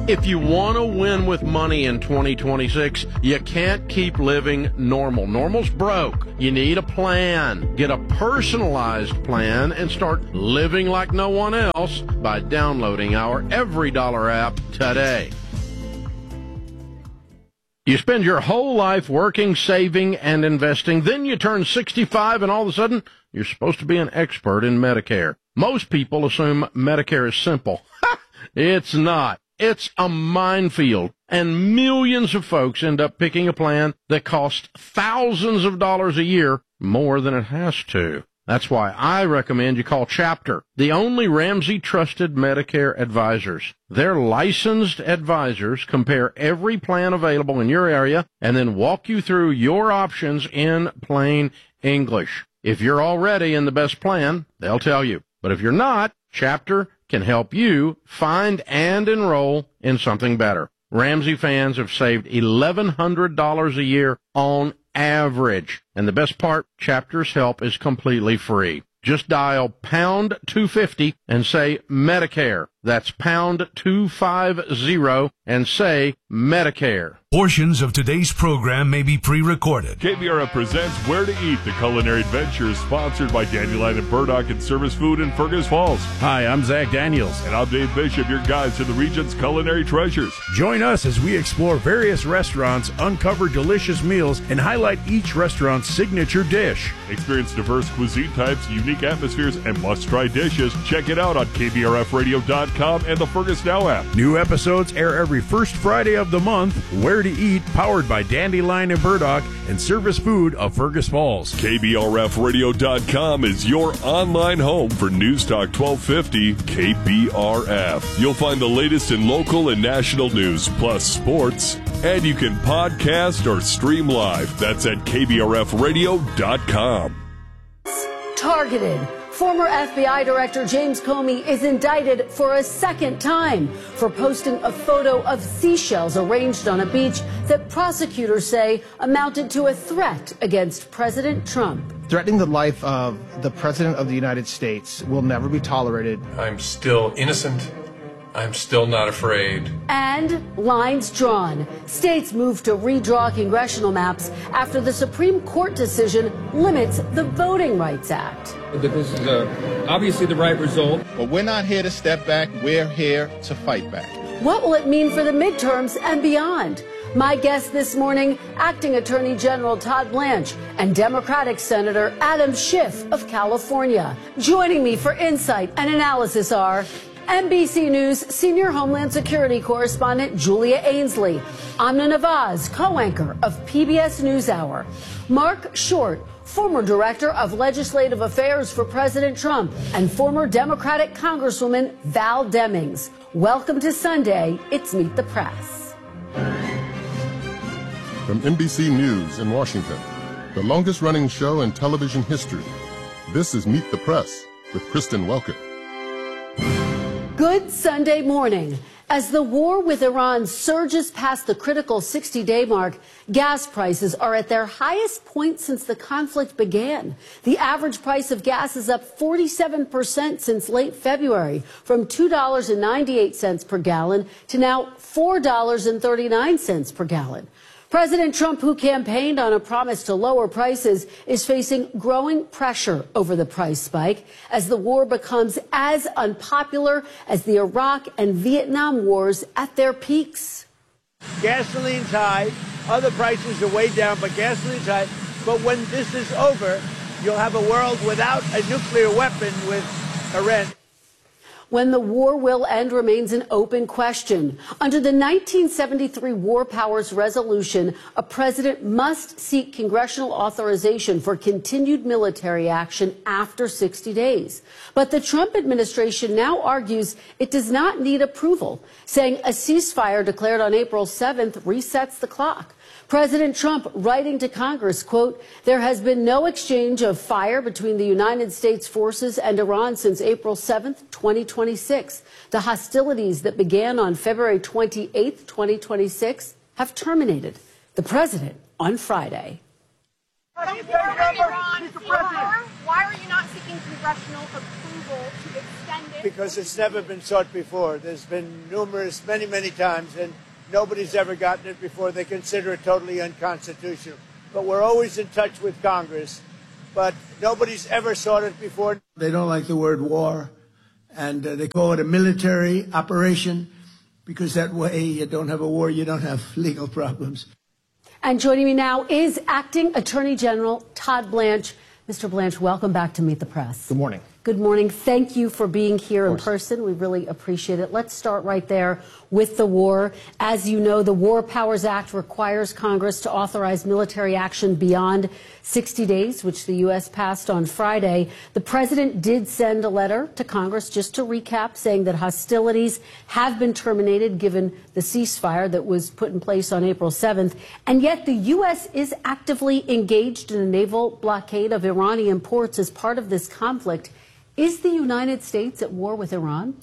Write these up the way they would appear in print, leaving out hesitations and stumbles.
If you want to win with money in 2026, you can't keep living normal. Normal's broke. You need a plan. Get a personalized plan and start living like no one else by downloading our Every Dollar app today. You spend your whole life working, saving, and investing. Then you turn 65 and all of a sudden you're supposed to be an expert in Medicare. Most people assume Medicare is simple. It's not. It's a minefield, and millions of folks end up picking a plan that costs thousands of dollars a year more than it has to. That's why I recommend you call Chapter, the only Ramsey-trusted Medicare advisors. Their licensed advisors compare every plan available in your area and then walk you through your options in plain English. If you're already in the best plan, they'll tell you. But if you're not, Chapter can help you find and enroll in something better. Ramsey fans have saved $1,100 a year on average. And the best part, Chapter's help is completely free. Just dial pound 250 and say Medicare. That's pound 250 and say Medicare. Portions of today's program may be pre-recorded. KBRF presents Where to Eat, the culinary adventure sponsored by Dandelion and Burdock and Service Food in Fergus Falls. Hi, I'm Zach Daniels. And I'm Dave Bishop, your guides to the region's culinary treasures. Join us as we explore various restaurants, uncover delicious meals, and highlight each restaurant's signature dish. Experience diverse cuisine types, unique atmospheres, and must-try dishes. Check it out on KBRFradio.com and the Fergus Now app. New episodes air every first Friday of the month. Where to Eat, powered by Dandelion and Burdock and Service Food of Fergus Falls. KBRFradio.com is your online home for News Talk 1250 KBRF. You'll find the latest in local and national news, plus sports, and you can podcast or stream live. That's at KBRFradio.com. Targeted. Former FBI Director James Comey is indicted for a second time for posting a photo of seashells arranged on a beach that prosecutors say amounted to a threat against President Trump. Threatening the life of the President of the United States will never be tolerated. I'm still innocent. I'm still not afraid. And lines drawn. States move to redraw congressional maps after the Supreme Court decision limits the Voting Rights Act. This is obviously the right result. But we're not here to step back. We're here to fight back. What will it mean for the midterms and beyond? My guest this morning, Acting Attorney General Todd Blanche and Democratic Senator Adam Schiff of California. Joining me for insight and analysis are NBC News Senior Homeland Security Correspondent Julia Ainsley, Amna Nawaz, co-anchor of PBS NewsHour, Mark Short, former Director of Legislative Affairs for President Trump, and former Democratic Congresswoman Val Demings. Welcome to Sunday. It's Meet the Press. From NBC News in Washington, the longest-running show in television history, this is Meet the Press with Kristen Welker. Good Sunday morning. As the war with Iran surges past the critical 60-day mark, gas prices are at their highest point since the conflict began. The average price of gas is up 47% since late February, from $2.98 per gallon to now $4.39 per gallon. President Trump, who campaigned on a promise to lower prices, is facing growing pressure over the price spike as the war becomes as unpopular as the Iraq and Vietnam wars at their peaks. Gasoline's high. Other prices are way down, but gasoline's high. But when this is over, you'll have a world without a nuclear weapon with Iran. When the war will end remains an open question. Under the 1973 War Powers Resolution, a president must seek congressional authorization for continued military action after 60 days. But the Trump administration now argues it does not need approval, saying a ceasefire declared on April 7th resets the clock. President Trump writing to Congress, quote, "There has been no exchange of fire between the United States forces and Iran since April 7th, 2026. The hostilities that began on February 28th, 2026 have terminated." The president on Friday. Why are you not seeking congressional approval to extend it because it's never been sought before. There's been numerous, many times, and nobody's ever gotten it before. They consider it totally unconstitutional. But we're always in touch with Congress, but nobody's ever sought it before. They don't like the word war, and they call it a military operation, because that way you don't have a war, you don't have legal problems. And joining me now is Acting Attorney General Todd Blanche. Mr. Blanche, welcome back to Meet the Press. Good morning. Good morning. Thank you for being here in person. We really appreciate it. Let's start right there with the war. As you know, the War Powers Act requires Congress to authorize military action beyond 60 days, which the U.S. passed on Friday. The president did send a letter to Congress, just to recap, saying that hostilities have been terminated given the ceasefire that was put in place on April 7th. And yet the U.S. is actively engaged in a naval blockade of Iranian ports as part of this conflict. Is the United States at war with Iran?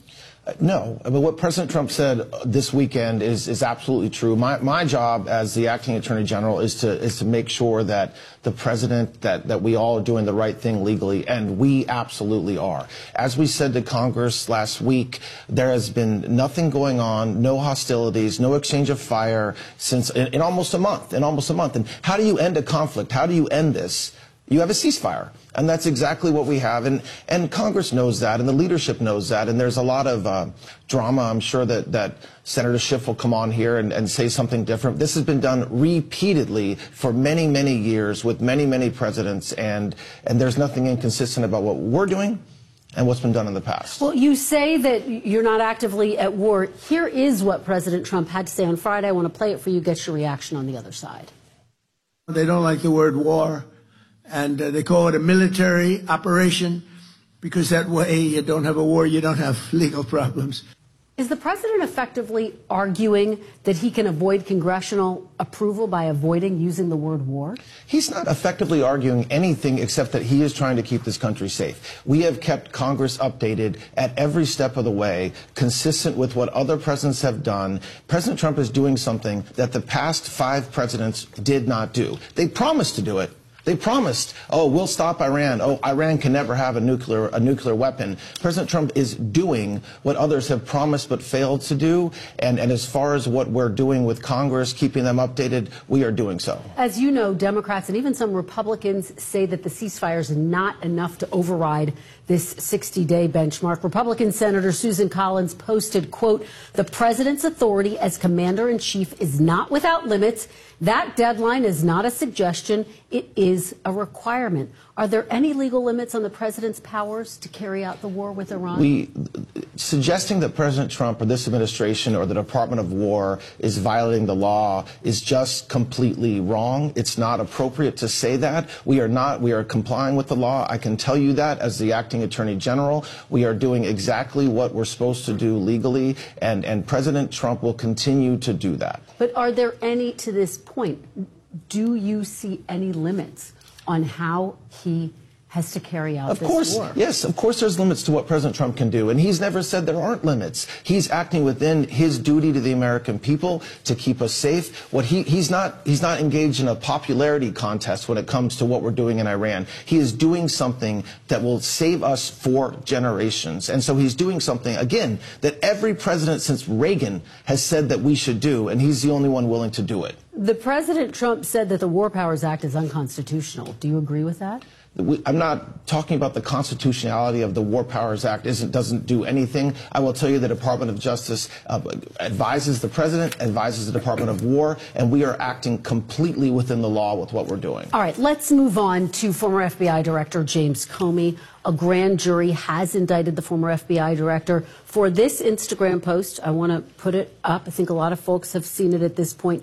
No. I mean, what President Trump said this weekend is absolutely true. My job as the acting attorney general is to make sure that the president, that we all are doing the right thing legally, and we absolutely are. As we said to Congress last week, there has been nothing going on, no hostilities, no exchange of fire since in almost a month. And how do you end a conflict? How do you end this? You have a ceasefire. And that's exactly what we have. And Congress knows that, and the leadership knows that. And there's a lot of drama. I'm sure that Senator Schiff will come on here and say something different. This has been done repeatedly for many years with many presidents. And there's nothing inconsistent about what we're doing and what's been done in the past. Well, you say that you're not actively at war. Here is what President Trump had to say on Friday. I want to play it for you, get your reaction on the other side. They don't like the word war, and they call it a military operation, because that way you don't have a war, you don't have legal problems. Is the president effectively arguing that he can avoid congressional approval by avoiding using the word war? He's not effectively arguing anything except that he is trying to keep this country safe. We have kept Congress updated at every step of the way, consistent with what other presidents have done. President Trump is doing something that the past 5 presidents did not do. They promised to do it. They promised, oh, we'll stop Iran. Oh, Iran can never have a nuclear weapon. President Trump is doing what others have promised but failed to do. And as far as what we're doing with Congress, keeping them updated, we are doing so. As you know, Democrats and even some Republicans say that the ceasefire is not enough to override this 60-day benchmark. Republican Senator Susan Collins posted, quote, "The president's authority as commander-in-chief is not without limits. That deadline is not a suggestion. It is a requirement." Are there any legal limits on the president's powers to carry out the war with Iran? Suggesting that President Trump or this administration or the Department of War is violating the law is just completely wrong. It's not appropriate to say that. We are not. We are complying with the law. I can tell you that as the acting attorney general. We are doing exactly what we're supposed to do legally, and President Trump will continue to do that. But are there any, to this point, do you see any limits on how he has to carry out this war? Of course, yes, of course there's limits to what President Trump can do, and he's never said there aren't limits. He's acting within his duty to the American people to keep us safe. He's not engaged in a popularity contest when it comes to what we're doing in Iran. He is doing something that will save us for generations. And so he's doing something, again, that every president since Reagan has said that we should do, and he's the only one willing to do it. The President Trump said that the War Powers Act is unconstitutional. Do you agree with that? I'm not talking about the constitutionality of the War Powers Act. Doesn't do anything. I will tell you the Department of Justice advises the President, advises the Department of War, and we are acting completely within the law with what we're doing. All right, let's move on to former FBI Director James Comey. A grand jury has indicted the former FBI director for this Instagram post. I want to put it up. I think a lot of folks have seen it at this point.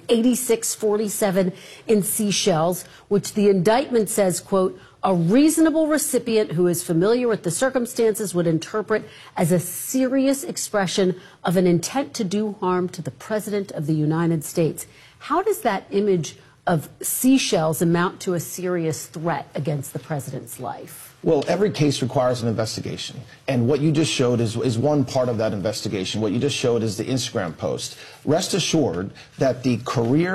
8647 in Seychelles, which the indictment says, quote, "A reasonable recipient who is familiar with the circumstances would interpret as a serious expression of an intent to do harm to the President of the United States." How does that image of Seychelles amount to a serious threat against the President's life? Well, every case requires an investigation. And what you just showed is one part of that investigation. What you just showed is the Instagram post. Rest assured that the career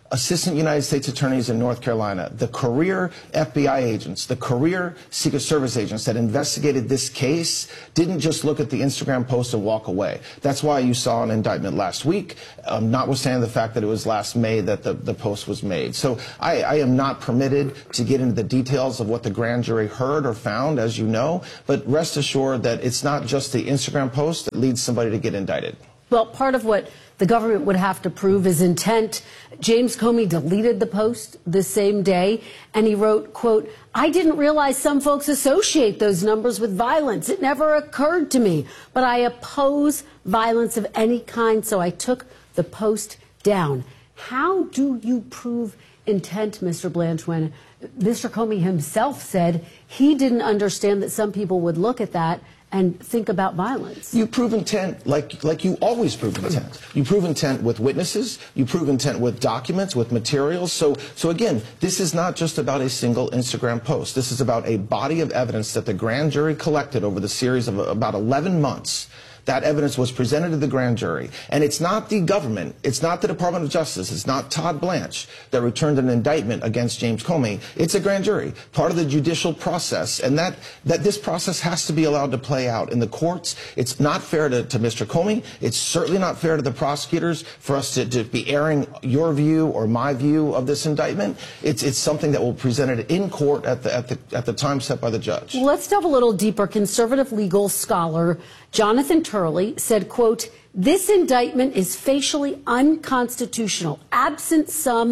assistant United States attorneys in North Carolina, the career FBI agents, the career Secret Service agents that investigated this case didn't just look at the Instagram post and walk away. That's why you saw an indictment last week, notwithstanding the fact that it was last May that the post was made. So I am not permitted to get into the details of what the grand jury heard or found, as you know, but rest assured that it's not just the Instagram post that leads somebody to get indicted. Well, part of what the government would have to prove is intent. James Comey deleted the post the same day, and he wrote, quote, "I didn't realize some folks associate those numbers with violence. It never occurred to me, but I oppose violence of any kind, so I took the post down." How do you prove intent, Mr. Blanche, when Mr. Comey himself said he didn't understand that some people would look at that and think about violence? You prove intent like you always prove intent. You prove intent with witnesses. You prove intent with documents, with materials. So again, this is not just about a single Instagram post. This is about a body of evidence that the grand jury collected over the series of about 11 months. That evidence was presented to the grand jury. And it's not the government, it's not the Department of Justice, it's not Todd Blanche that returned an indictment against James Comey. It's a grand jury, part of the judicial process. And that this process has to be allowed to play out in the courts. It's not fair to Mr. Comey. It's certainly not fair to the prosecutors for us to be airing your view or my view of this indictment. It's something that will be presented in court at the time set by the judge. Well, let's delve a little deeper. Conservative legal scholar Jonathan Turley said, quote, "This indictment is facially unconstitutional, absent some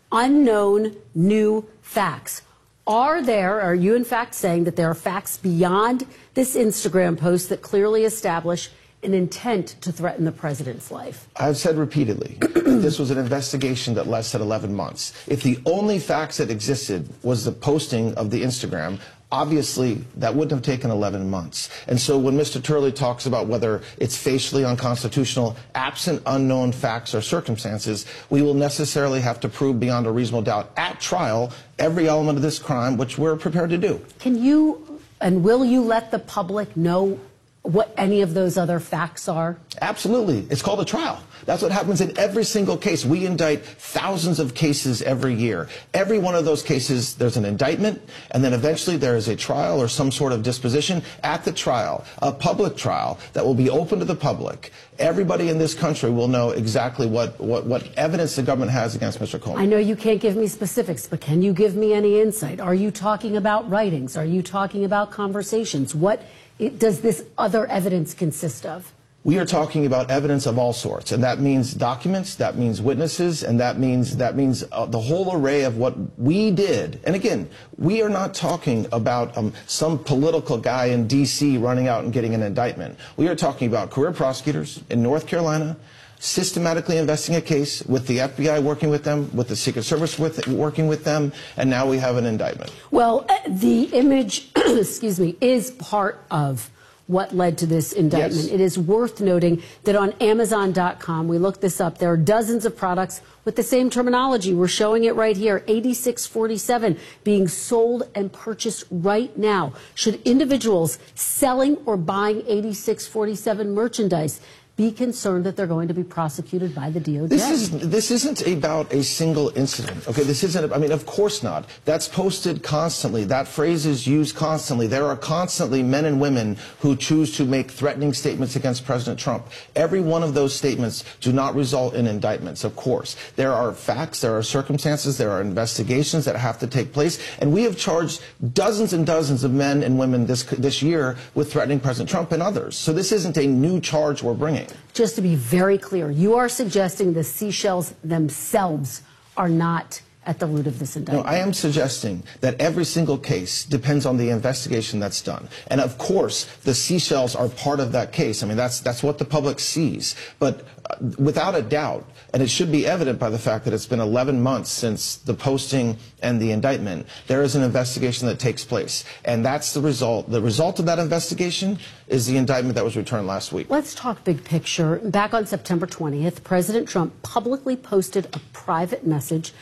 unknown new facts." Are you in fact saying that there are facts beyond this Instagram post that clearly establish an intent to threaten the president's life? I've said repeatedly, this was an investigation that lasted 11 months. If the only facts that existed was the posting of the Instagram, obviously, that wouldn't have taken 11 months. And so when Mr. Turley talks about whether it's facially unconstitutional, absent unknown facts or circumstances, we will necessarily have to prove beyond a reasonable doubt at trial every element of this crime, which we're prepared to do. Can you and will you let the public know what any of those other facts are? Absolutely. It's called a trial. That's what happens in every single case. We indict thousands of cases every year. Every one of those cases, there's an indictment, and then eventually there is a trial or some sort of disposition. At the trial, a public trial that will be open to the public, everybody in this country will know exactly what evidence the government has against Mr. Comey. I know you can't give me specifics, but can you give me any insight? Are you talking about writings? Are you talking about conversations? What does this other evidence consist of? We are talking about evidence of all sorts, and that means documents, that means witnesses, and that means the whole array of what we did. And again, we are not talking about some political guy in D.C. running out and getting an indictment. We are talking about career prosecutors in North Carolina systematically investigating a case with the FBI working with them, with the Secret Service working with them, and now we have an indictment. Well, the image, excuse me, is part of what led to this indictment. Yes. It is worth noting that on Amazon.com, we looked this up, there are dozens of products with the same terminology. We're showing it right here, 8647 being sold and purchased right now. Should individuals selling or buying 8647 merchandise be concerned that they're going to be prosecuted by the DOJ? This isn't about a single incident. Okay, this isn't, I mean, of course not. That's posted constantly. That phrase is used constantly. There are constantly men and women who choose to make threatening statements against President Trump. Every one of those statements do not result in indictments, of course. There are facts, there are circumstances, there are investigations that have to take place, and we have charged dozens and dozens of men and women this year with threatening President Trump and others. So this isn't a new charge we're bringing. Just to be very clear, you are suggesting the seashells themselves are not at the root of this indictment? No, I am suggesting that every single case depends on the investigation that's done. And of course, the seashells are part of that case. I mean, that's what the public sees. But without a doubt, and it should be evident by the fact that it's been 11 months since the posting and the indictment, there is an investigation that takes place. And that's the result. The result of that investigation is the indictment that was returned last week. Let's talk big picture. Back on September 20th, President Trump publicly posted a private message to then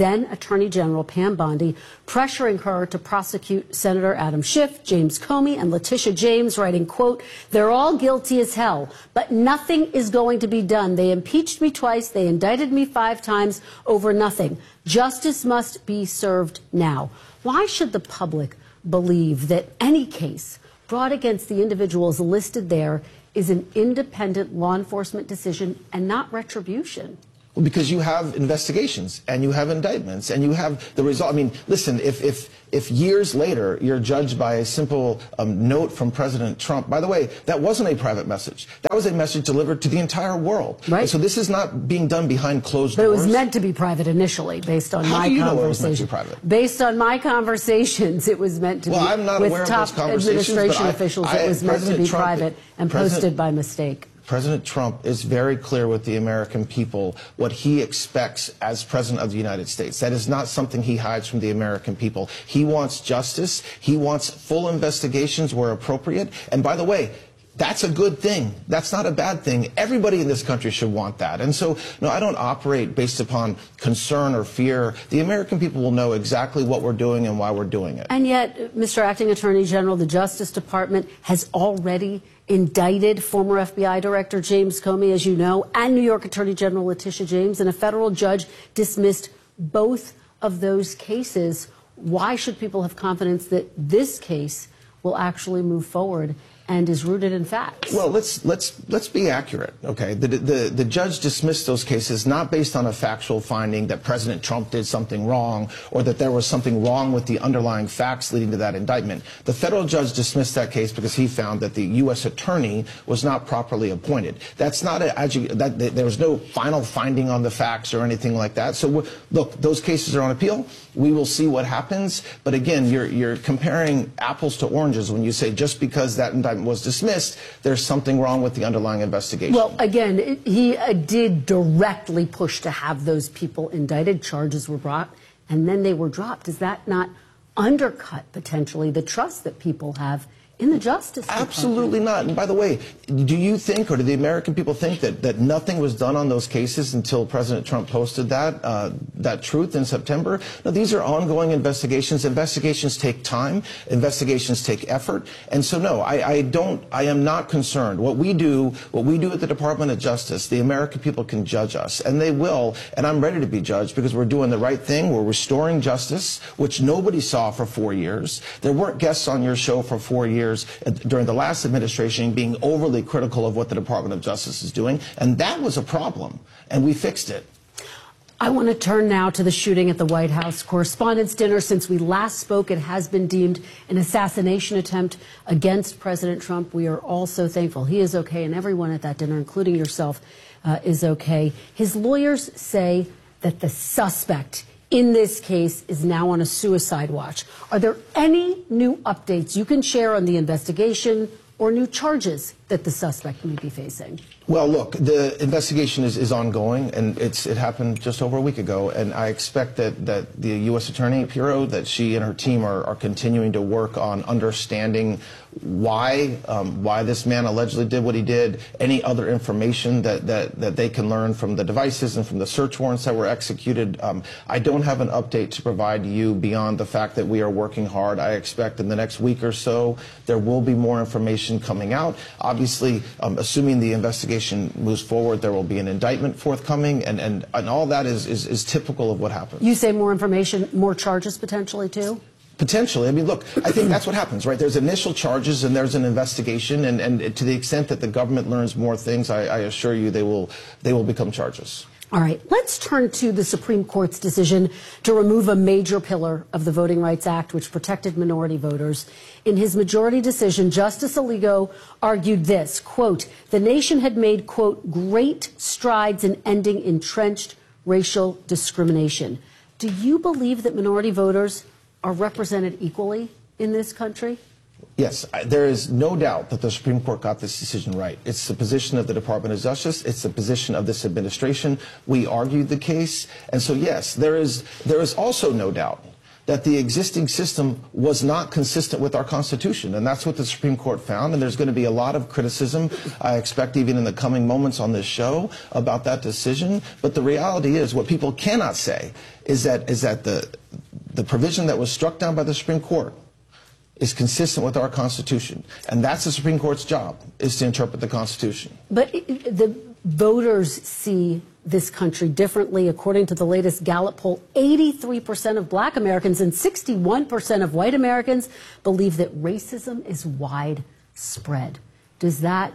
then Attorney General Pam Bondi, pressuring her to prosecute Senator Adam Schiff, James Comey, and Letitia James, writing, quote, "They're all guilty as hell, but nothing is going to be done. They impeached me twice. They indicted me 5 times over nothing. Justice must be served now." Why should the public believe that any case brought against the individuals listed there is an independent law enforcement decision and not retribution? Well, because you have investigations and you have indictments and you have the result. I mean, listen, if years later you're judged by a simple note from President Trump, by the way, that wasn't a private message. That was a message delivered to the entire world. Right. And so this is not being done behind closed doors. But it was meant to be private initially, based on my conversation. How do you know it was meant to be private? Based on my conversations, it was meant to be. Well, I'm not aware with of top those conversations, administration officials, it was meant to be private and posted by mistake. President Trump is very clear with the American people what he expects as President of the United States. That is not something he hides from the American people. He wants justice. He wants full investigations where appropriate. And by the way, that's a good thing. That's not a bad thing. Everybody in this country should want that. And so, no, I don't operate based upon concern or fear. The American people will know exactly what we're doing and why we're doing it. And yet, Mr. Acting Attorney General, the Justice Department has already indicted former FBI Director James Comey, as you know, and New York Attorney General Letitia James, and a federal judge dismissed both of those cases. Why should people have confidence that this case will actually move forward and is rooted in facts? Well, let's be accurate, okay? The judge dismissed those cases not based on a factual finding that President Trump did something wrong or that there was something wrong with the underlying facts leading to that indictment. The federal judge dismissed that case because he found that the U.S. attorney was not properly appointed. That's not there was no final finding on the facts or anything like that. So look, those cases are on appeal. We will see what happens. But again, you're comparing apples to oranges when you say just because that indictment was dismissed, there's something wrong with the underlying investigation. Well, again, he did directly push to have those people indicted. Charges were brought, and then they were dropped. Does that not undercut, potentially, the trust that people have in the Justice Department? Absolutely not. And by the way, do you think, or do the American people think that nothing was done on those cases until President Trump posted that truth in September? No, these are ongoing investigations. Investigations take time. Investigations take effort. And so, no, I am not concerned. What we do at the Department of Justice, the American people can judge us, and they will. And I'm ready to be judged because we're doing the right thing. We're restoring justice, which nobody saw for 4 years. There weren't guests on your show for 4 years during the last administration being overly critical of what the Department of Justice is doing, and that was a problem, and we fixed it. I want to turn now to the shooting at the White House Correspondents' Dinner. Since we last spoke, it has been deemed an assassination attempt against President Trump. We are all so thankful he is okay, and everyone at that dinner, including yourself, is okay. His lawyers say that the suspect in this case is now on a suicide watch. Are there any new updates you can share on the investigation or new charges that the suspect may be facing? Well, look, the investigation is ongoing, and it happened just over a week ago, and I expect that the U.S. Attorney Bureau, that she and her team are continuing to work on understanding why this man allegedly did what he did, any other information that they can learn from the devices and from the search warrants that were executed. I don't have an update to provide to you beyond the fact that we are working hard. I expect in the next week or so there will be more information coming out. Obviously, assuming the investigation moves forward, there will be an indictment forthcoming, and all that is typical of what happens. You say more information, more charges potentially too? Potentially. I mean, look, I think that's what happens, right? There's initial charges and there's an investigation, and to the extent that the government learns more things, I assure you they will become charges. All right, let's turn to the Supreme Court's decision to remove a major pillar of the Voting Rights Act, which protected minority voters. In his majority decision, Justice Alito argued this, quote, the nation had made, quote, great strides in ending entrenched racial discrimination. Do you believe that minority voters are represented equally in this country? Yes, there is no doubt that the Supreme Court got this decision right. It's the position of the Department of Justice. It's the position of this administration. We argued the case. And so, yes, there is also no doubt that the existing system was not consistent with our Constitution. And that's what the Supreme Court found. And there's going to be a lot of criticism, I expect, even in the coming moments on this show about that decision. But the reality is, what people cannot say is that the provision that was struck down by the Supreme Court is consistent with our Constitution. And that's the Supreme Court's job, is to interpret the Constitution. But the voters see this country differently. According to the latest Gallup poll, 83% of black Americans and 61% of white Americans believe that racism is widespread. Does that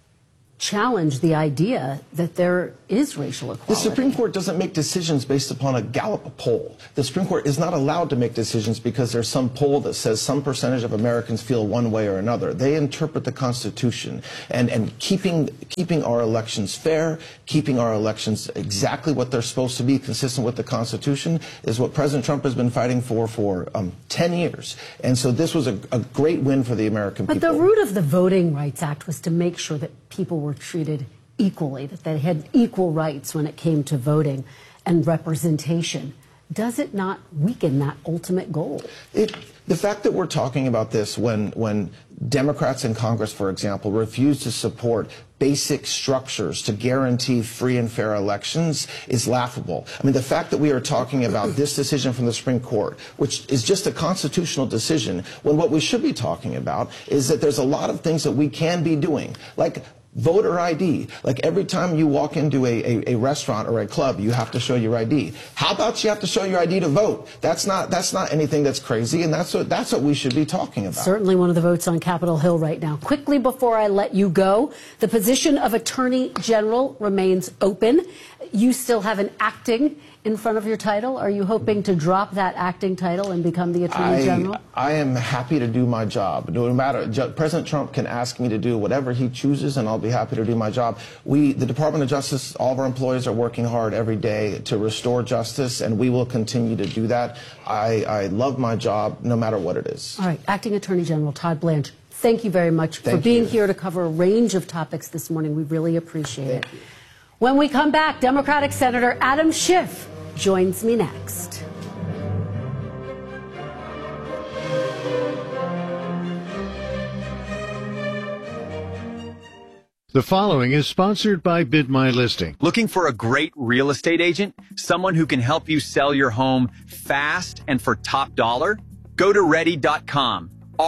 challenge the idea that there is racial equality? The Supreme Court doesn't make decisions based upon a Gallup poll. The Supreme Court is not allowed to make decisions because there's some poll that says some percentage of Americans feel one way or another. They interpret the Constitution, and keeping our elections fair, keeping our elections exactly what they're supposed to be, consistent with the Constitution, is what President Trump has been fighting for 10 years. And so this was a great win for the American people. But the root of the Voting Rights Act was to make sure that people were treated equally, that they had equal rights when it came to voting and representation. Does it not weaken that ultimate goal? The fact that we're talking about this when Democrats in Congress, for example, refuse to support basic structures to guarantee free and fair elections is laughable. I mean, the fact that we are talking about this decision from the Supreme Court, which is just a constitutional decision, when what we should be talking about is that there's a lot of things that we can be doing, like voter ID. Like every time you walk into a restaurant or a club, you have to show your ID. How about you have to show your ID to vote? That's not anything that's crazy, and that's what we should be talking about. Certainly one of the votes on Capitol Hill right now. Quickly before I let you go, the position of Attorney General remains open. You still have an acting in front of your title. Are you hoping to drop that acting title and become the Attorney General? I am happy to do my job. No matter, President Trump can ask me to do whatever he chooses, and I'll be happy to do my job. The Department of Justice, all of our employees are working hard every day to restore justice, and we will continue to do that. I love my job, no matter what it is. All right, Acting Attorney General Todd Blanche, thank you very much for being here to cover a range of topics this morning. We really appreciate it. When we come back, Democratic Senator Adam Schiff joins me next. The following is sponsored by Bid My Listing. Looking for a great real estate agent? Someone who can help you sell your home fast and for top dollar? Go to Ready.com,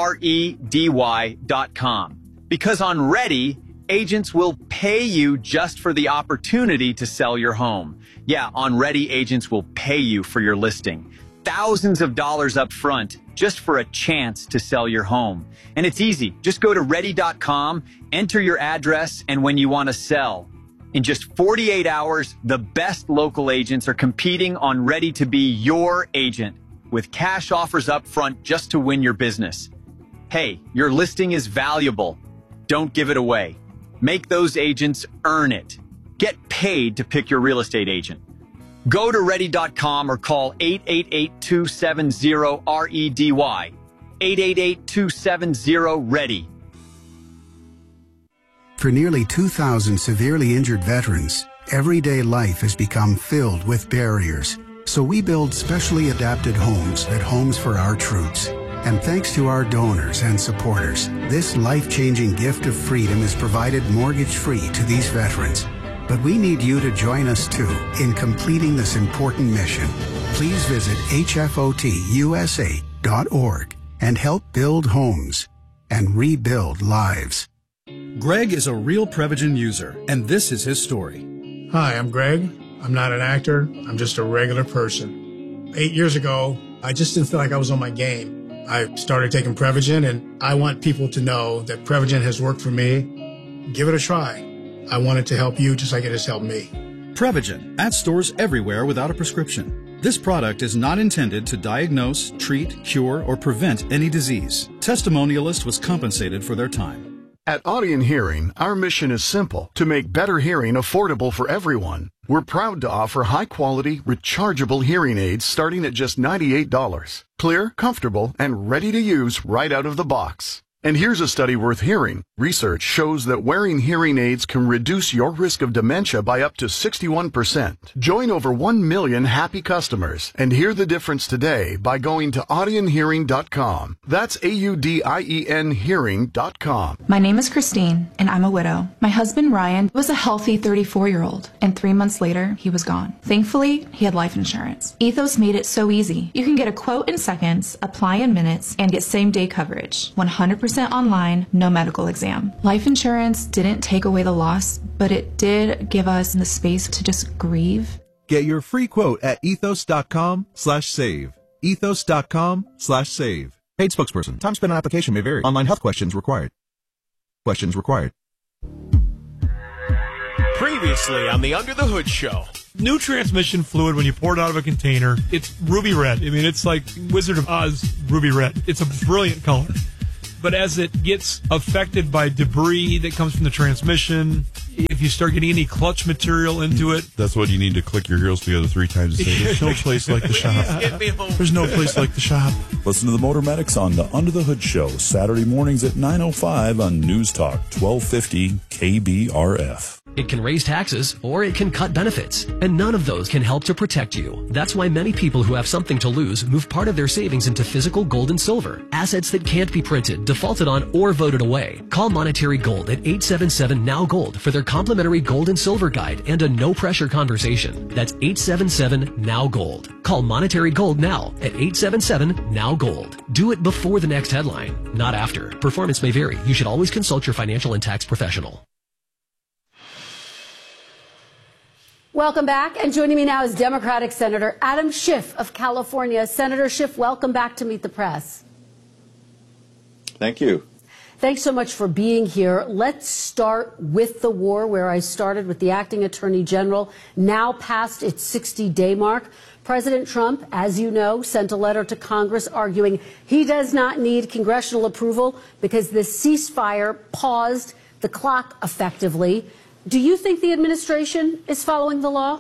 REDY.com. Because on Ready, agents will pay you just for the opportunity to sell your home. Yeah, on Ready, agents will pay you for your listing. Thousands of dollars up front just for a chance to sell your home. And it's easy. Just go to Ready.com, enter your address, and when you want to sell. In just 48 hours, the best local agents are competing on Ready to be your agent with cash offers up front just to win your business. Hey, your listing is valuable. Don't give it away. Make those agents earn it. Get paid to pick your real estate agent. Go to Ready.com or call 888-270-REDY. 888-270-READY. For nearly 2,000 severely injured veterans, everyday life has become filled with barriers. So we build specially adapted homes at Homes for Our Troops. And thanks to our donors and supporters, this life-changing gift of freedom is provided mortgage-free to these veterans. But we need you to join us, too, in completing this important mission. Please visit hfotusa.org and help build homes and rebuild lives. Greg is a real Prevagen user, and this is his story. Hi, I'm Greg. I'm not an actor. I'm just a regular person. 8 years ago, I just didn't feel like I was on my game. I started taking Prevagen, and I want people to know that Prevagen has worked for me. Give it a try. I want it to help you just like it has helped me. Prevagen, at stores everywhere without a prescription. This product is not intended to diagnose, treat, cure, or prevent any disease. Testimonialist was compensated for their time. At Audien Hearing, our mission is simple: to make better hearing affordable for everyone. We're proud to offer high-quality, rechargeable hearing aids starting at just $98. Clear, comfortable, and ready to use right out of the box. And here's a study worth hearing. Research shows that wearing hearing aids can reduce your risk of dementia by up to 61%. Join over 1 million happy customers and hear the difference today by going to audionhearing.com. That's AUDIEN hearing.com. My name is Christine, and I'm a widow. My husband, Ryan, was a healthy 34-year-old, and 3 months later, he was gone. Thankfully, he had life insurance. Ethos made it so easy. You can get a quote in seconds, apply in minutes, and get same-day coverage. 100% online, no medical exam. Life insurance didn't take away the loss, but it did give us the space to just grieve. Get your free quote at ethos.com/save. Ethos.com/save. Paid spokesperson. Time spent on application may vary. Online health questions required. Questions required. Previously on the Under the Hood Show. New transmission fluid, when you pour it out of a container, it's ruby red. I mean, it's like Wizard of Oz ruby red. It's a brilliant color. But as it gets affected by debris that comes from the transmission, if you start getting any clutch material into it... That's what you need to click your heels together 3 times and say, there's no place like the shop. There's no place like the shop. Listen to the Motor Medics on the Under the Hood Show, Saturday mornings at 9:05 on News Talk 1250 KBRF. It can raise taxes or it can cut benefits, and none of those can help to protect you. That's why many people who have something to lose move part of their savings into physical gold and silver, assets that can't be printed, defaulted on, or voted away. Call Monetary Gold at 877-NOW-GOLD for their complimentary gold and silver guide and a no-pressure conversation. That's 877-NOW-GOLD. Call Monetary Gold now at 877-NOW-GOLD. Do it before the next headline, not after. Performance may vary. You should always consult your financial and tax professional. Welcome back. And joining me now is Democratic Senator Adam Schiff of California. Senator Schiff, welcome back to Meet the Press. Thank you. Thanks so much for being here. Let's start with the war, where I started with the acting attorney general, now past its 60-day mark. President Trump, as you know, sent a letter to Congress arguing he does not need congressional approval because the ceasefire paused the clock effectively. Do you think the administration is following the law?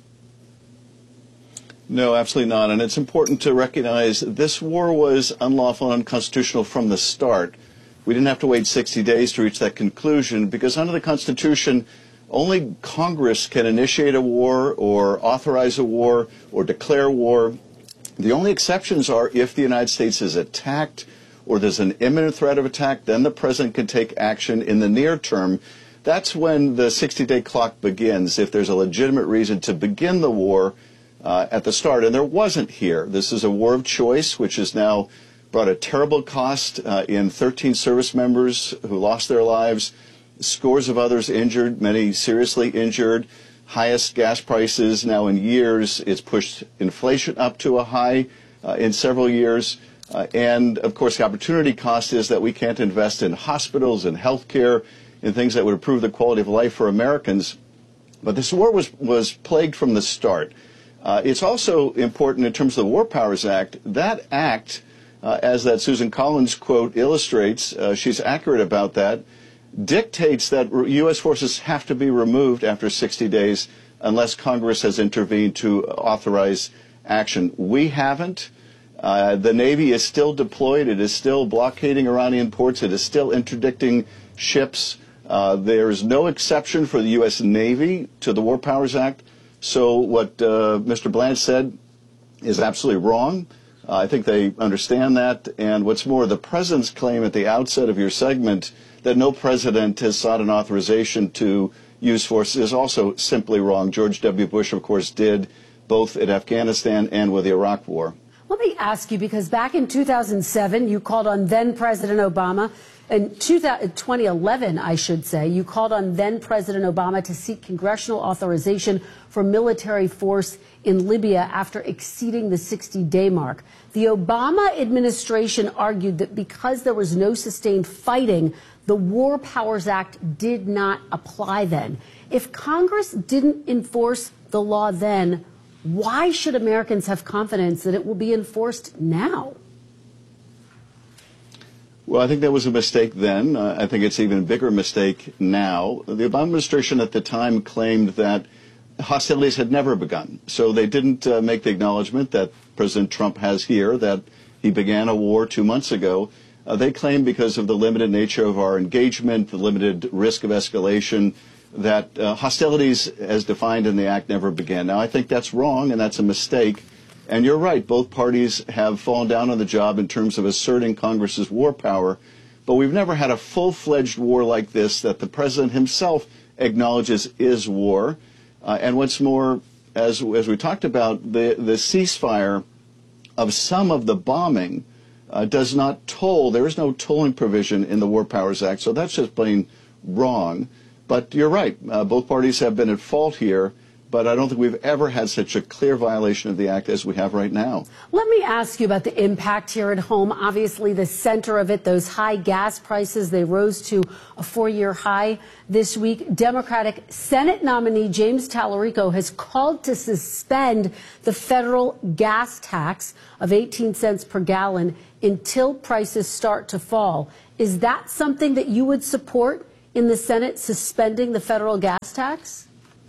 No, absolutely not. And it's important to recognize this war was unlawful and unconstitutional from the start. We didn't have to wait 60 days to reach that conclusion because under the Constitution, only Congress can initiate a war or authorize a war or declare war. The only exceptions are if the United States is attacked or there's an imminent threat of attack, then the president can take action in the near term. That's when the 60-day clock begins, if there's a legitimate reason to begin the war at the start. And there wasn't here. This is a war of choice, which has now brought a terrible cost in 13 service members who lost their lives, scores of others injured, many seriously injured, highest gas prices now in years. It's pushed inflation up to a high in several years. And, of course, the opportunity cost is that we can't invest in hospitals and health care, in things that would improve the quality of life for Americans. But this war was plagued from the start. It's also important in terms of the War Powers Act. That act, as that Susan Collins quote illustrates, she's accurate about that, dictates that U.S. forces have to be removed after 60 days unless Congress has intervened to authorize action. We haven't. The Navy is still deployed. It is still blockading Iranian ports. It is still interdicting ships. There is no exception for the U.S. Navy to the War Powers Act. So what Mr. Blanche said is absolutely wrong. I think they understand that. And what's more, the president's claim at the outset of your segment that no president has sought an authorization to use force is also simply wrong. George W. Bush, of course, did both at Afghanistan and with the Iraq War. Let me ask you, because back in 2007, you called on then-President Obama. In 2011, I should say, you called on then-President Obama to seek congressional authorization for military force in Libya after exceeding the 60-day mark. The Obama administration argued that because there was no sustained fighting, the War Powers Act did not apply then. If Congress didn't enforce the law then, why should Americans have confidence that it will be enforced now? Well, I think that was a mistake then. I think it's even a bigger mistake now. The Obama administration at the time claimed that hostilities had never begun. So they didn't make the acknowledgement that President Trump has here, that he began a war 2 months ago. They claim because of the limited nature of our engagement, the limited risk of escalation, that hostilities as defined in the act never began. Now, I think that's wrong and that's a mistake. And you're right, both parties have fallen down on the job in terms of asserting Congress's war power, but we've never had a full-fledged war like this that the president himself acknowledges is war. And what's more, as we talked about, the ceasefire of some of the bombing does not toll. There is no tolling provision in the War Powers Act, so that's just plain wrong. But you're right, both parties have been at fault here, but I don't think we've ever had such a clear violation of the act as we have right now. Let me ask you about the impact here at home. Obviously, the center of it, those high gas prices, they rose to a 4-year high this week. Democratic Senate nominee James Tallarico has called to suspend the federal gas tax of 18 cents per gallon until prices start to fall. Is that something that you would support in the Senate, suspending the federal gas tax?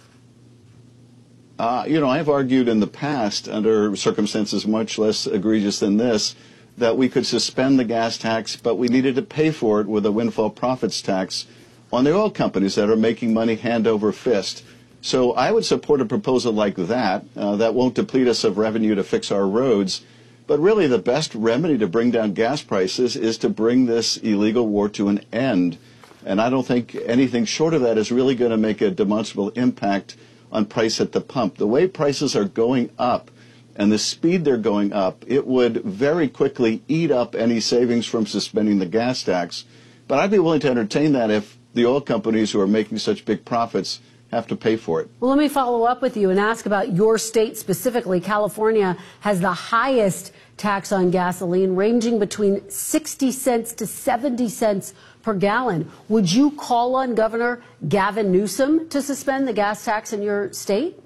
I've argued in the past, under circumstances much less egregious than this, that we could suspend the gas tax, but we needed to pay for it with a windfall profits tax on the oil companies that are making money hand over fist. So I would support a proposal like that. That won't deplete us of revenue to fix our roads. But really the best remedy to bring down gas prices is to bring this illegal war to an end. And I don't think anything short of that is really going to make a demonstrable impact on price at the pump. The way prices are going up and the speed they're going up, it would very quickly eat up any savings from suspending the gas tax. But I'd be willing to entertain that if the oil companies who are making such big profits have to pay for it. Well, let me follow up with you and ask about your state specifically. California has the highest tax on gasoline, ranging between 60 cents to 70 cents per gallon. Would you call on Governor Gavin Newsom to suspend the gas tax in your state?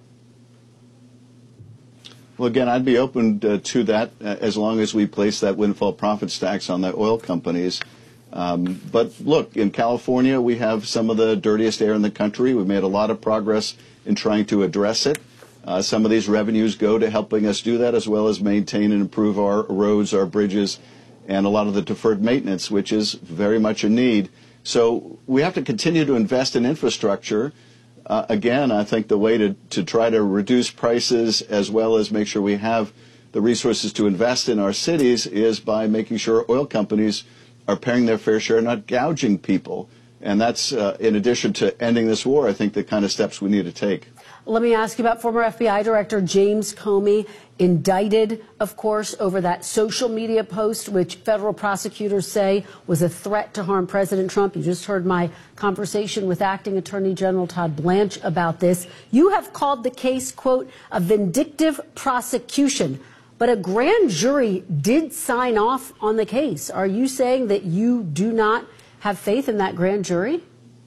Well, again, I'd be open to that as long as we place that windfall profits tax on the oil companies. But look, in California, we have some of the dirtiest air in the country. We've made a lot of progress in trying to address it. Some of these revenues go to helping us do that, as well as maintain and improve our roads, our bridges, and a lot of the deferred maintenance, which is very much a need. So we have to continue to invest in infrastructure. Again, I think the way to try to reduce prices as well as make sure we have the resources to invest in our cities is by making sure oil companies are paying their fair share, not gouging people. And that's, in addition to ending this war, I think the kind of steps we need to take. Let me ask you about former FBI Director James Comey, indicted, of course, over that social media post, which federal prosecutors say was a threat to harm President Trump. You just heard my conversation with Acting Attorney General Todd Blanche about this. You have called the case, quote, a vindictive prosecution. But a grand jury did sign off on the case. Are you saying that you do not have faith in that grand jury?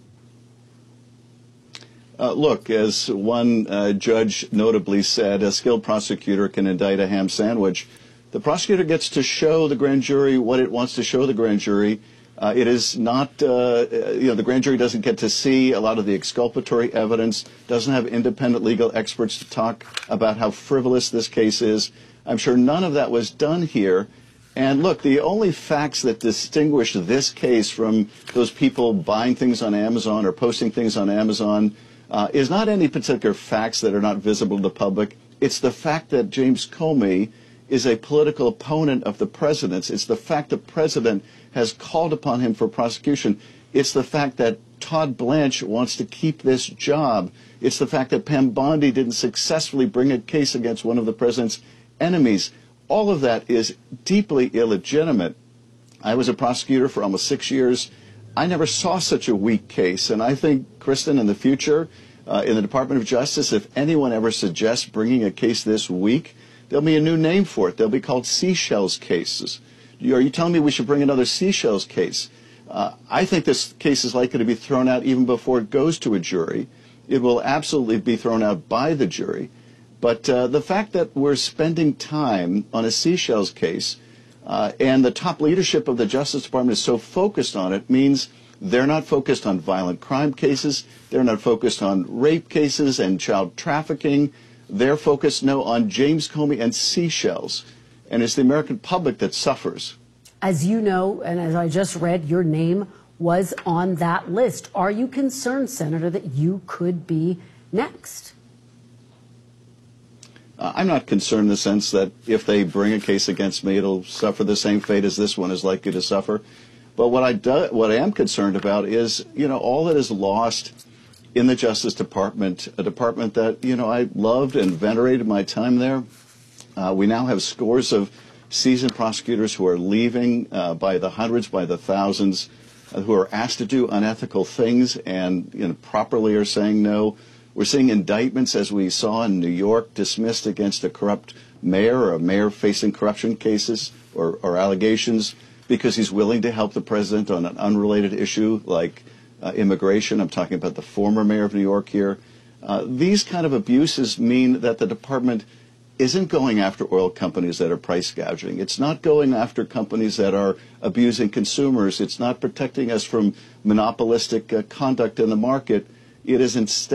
Look, as one judge notably said, a skilled prosecutor can indict a ham sandwich. The prosecutor gets to show the grand jury what it wants to show the grand jury. It is not, the grand jury doesn't get to see a lot of the exculpatory evidence, doesn't have independent legal experts to talk about how frivolous this case is. I'm sure none of that was done here. And look, the only facts that distinguish this case from those people buying things on Amazon or posting things on Amazon is not any particular facts that are not visible to the public. It's the fact that James Comey is a political opponent of the president's. It's the fact the president has called upon him for prosecution. It's the fact that Todd Blanche wants to keep this job. It's the fact that Pam Bondi didn't successfully bring a case against one of the president's enemies. All of that is deeply illegitimate. I was a prosecutor for almost 6 years. I never saw such a weak case. And I think, Kristen, in the future, in the Department of Justice, if anyone ever suggests bringing a case this weak, there'll be a new name for it. They'll be called Seashells cases. Are you telling me we should bring another Seashells case? I think this case is likely to be thrown out even before it goes to a jury. It will absolutely be thrown out by the jury. But the fact that we're spending time on a Seashells case and the top leadership of the Justice Department is so focused on it means they're not focused on violent crime cases. They're not focused on rape cases and child trafficking. They're focused, on James Comey and Seashells. And it's the American public that suffers. As you know, and as I just read, your name was on that list. Are you concerned, Senator, that you could be next? I'm not concerned in the sense that if they bring a case against me, it'll suffer the same fate as this one is likely to suffer. But what I am concerned about is, all that is lost in the Justice Department, a department that, I loved and venerated my time there. We now have scores of seasoned prosecutors who are leaving by the hundreds, by the thousands, who are asked to do unethical things and properly are saying no. We're seeing indictments, as we saw in New York, dismissed against a corrupt mayor or a mayor facing corruption cases or allegations because he's willing to help the president on an unrelated issue like immigration. I'm talking about the former mayor of New York here. These kind of abuses mean that the department isn't going after oil companies that are price gouging. It's not going after companies that are abusing consumers. It's not protecting us from monopolistic conduct in the market. It is instead